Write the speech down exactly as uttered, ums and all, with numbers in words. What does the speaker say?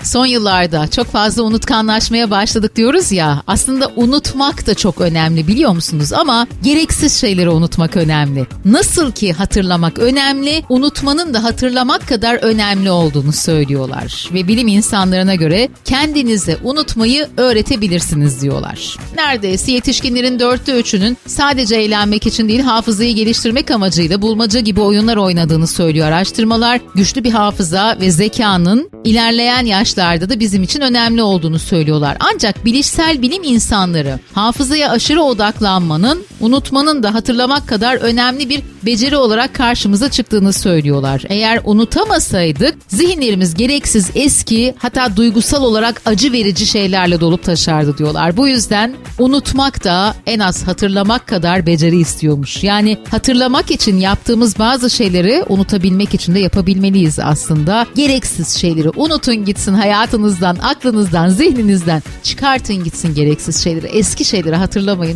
Son yıllarda çok fazla unutkanlaşmaya başladık diyoruz ya. Aslında unutmak da çok önemli, biliyor musunuz? Ama gereksiz şeyleri unutmak önemli. Nasıl ki hatırlamak önemli, unutmanın da hatırlamak kadar önemli olduğunu söylüyorlar. Ve bilim insanlarına göre kendinize unutmayı öğretebilirsiniz diyorlar. Neredeyse yetişkinlerin dörtte üçünün sadece eğlenmek için değil, hafızayı geliştirmek amacıyla bulmaca gibi oyunlar oynadığını söylüyor araştırmalar. Güçlü bir hafıza ve zekanın ilerleyen yaşlarda da bizim için önemli olduğunu söylüyorlar. Ancak bilişsel bilim insanları hafızaya aşırı odaklanmanın, unutmanın da hatırlamak kadar önemli bir beceri olarak karşımıza çıktığını söylüyorlar. Eğer unutamasaydık zihinlerimiz gereksiz, eski, hatta duygusal olarak acı verici şeylerle dolup taşardı diyorlar. Bu yüzden unutmak da en az hatırlamak kadar beceri istiyormuş. Yani hatırlamak için yaptığımız bazı şeyleri unutabilmek için de yapabilmeliyiz aslında. Gereksiz şeyleri unutun gitsin hayatınızdan, aklınızdan, zihninizden. Çıkartın gitsin gereksiz şeyleri. Eski şeyleri hatırlamayın.